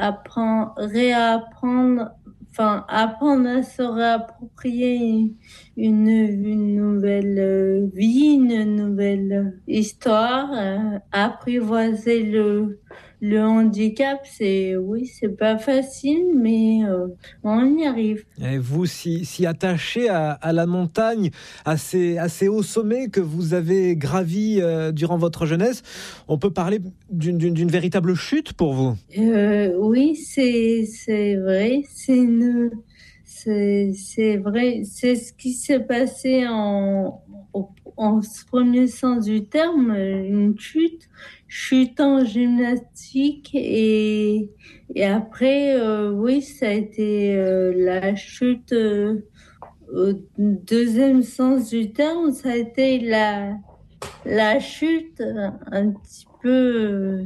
apprendre à se réapproprier une nouvelle vie, une nouvelle histoire, apprivoiser le handicap, c'est pas facile, mais on y arrive. Et vous, si attaché à la montagne, à ces hauts sommets que vous avez gravis durant votre jeunesse, on peut parler d'une véritable chute pour vous? Oui, c'est vrai. C'est vrai. C'est ce qui s'est passé en ce premier sens du terme, une chute en gymnastique et après, oui, ça a été la chute au deuxième sens du terme, ça a été la chute un petit peu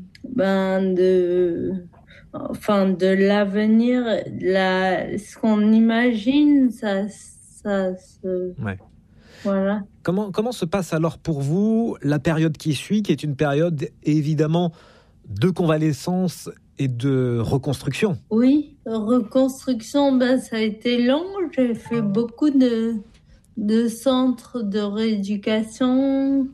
de l'avenir, ce qu'on imagine, ça se... Ouais. Voilà. Comment se passe alors pour vous la période qui suit, qui est une période évidemment de convalescence et de reconstruction? Oui, reconstruction, ça a été long. J'ai fait beaucoup de centres de rééducation.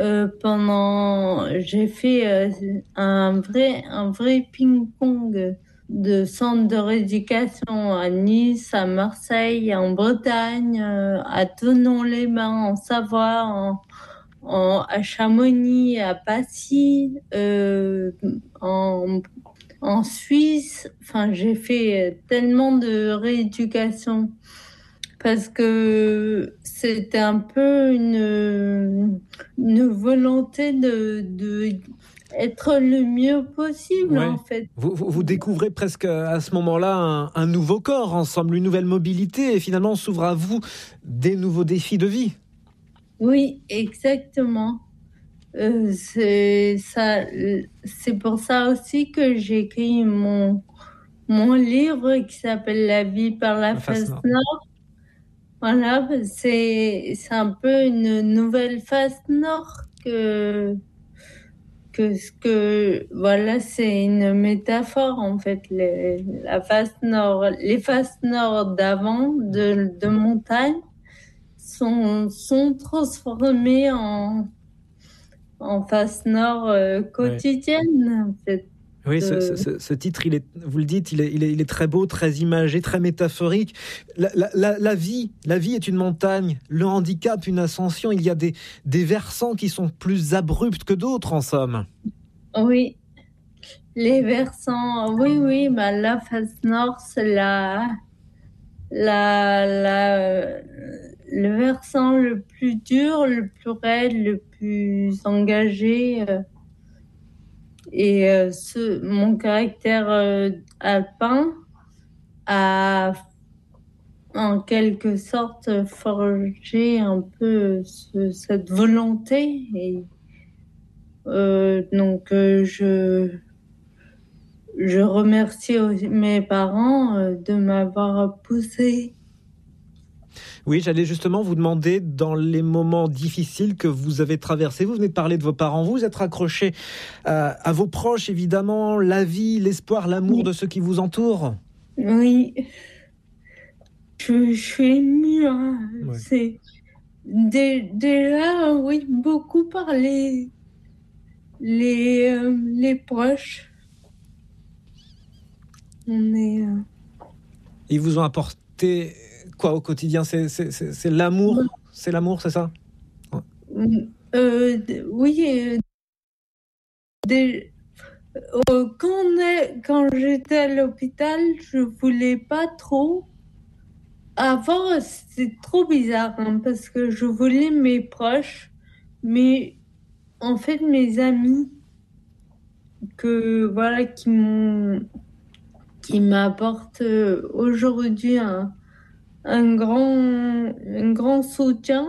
J'ai fait un vrai ping-pong de centres de rééducation à Nice, à Marseille, en Bretagne, à Thonon-les-Bains, en Savoie, à Chamonix, à Passy, en Suisse. Enfin, j'ai fait tellement de rééducation parce que c'était un peu une volonté de être le mieux possible, Ouais. en fait. Vous découvrez presque à ce moment-là un nouveau corps ensemble, une nouvelle mobilité, et finalement s'ouvrent à vous des nouveaux défis de vie. Oui, exactement. C'est pour ça aussi que j'ai écrit mon livre qui s'appelle La vie par la face nord. Voilà, c'est un peu une nouvelle face nord voilà, c'est une métaphore en fait. La face nord, les faces nord d'avant de montagne sont transformées en face nord quotidienne en fait. Oui, ce titre, vous le dites, il est très beau, très imagé, très métaphorique. La vie est une montagne, le handicap, une ascension. Il y a des versants qui sont plus abrupts que d'autres, en somme. Oui, les versants, oui, la face nord, c'est le versant le plus dur, le plus raide, le plus engagé. Et mon caractère alpin a en quelque sorte forgé un peu cette volonté. Et donc je remercie aussi mes parents de m'avoir poussée. Oui, j'allais justement vous demander, dans les moments difficiles que vous avez traversés, vous venez de parler de vos parents, vous êtes raccroché à vos proches, évidemment, la vie, l'espoir, l'amour de ceux qui vous entourent. Oui, je suis émue. Hein. Ouais. C'est déjà, oui, beaucoup par les proches. Ils vous ont apporté quoi au quotidien? C'est l'amour, c'est l'amour, c'est ça? Ouais. Oui, quand j'étais à l'hôpital, je voulais pas trop. Avant, c'était trop bizarre parce que je voulais mes proches, mais en fait, mes amis qui m'apportent aujourd'hui un grand soutien.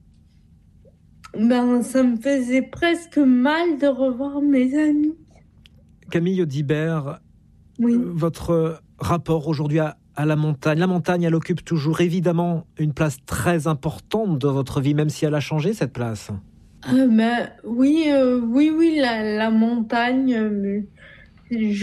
Ça me faisait presque mal de revoir mes amis. Camille Audibert, Oui. Votre rapport aujourd'hui à la montagne, elle occupe toujours évidemment une place très importante dans votre vie, même si elle a changé cette place. Oui, la montagne.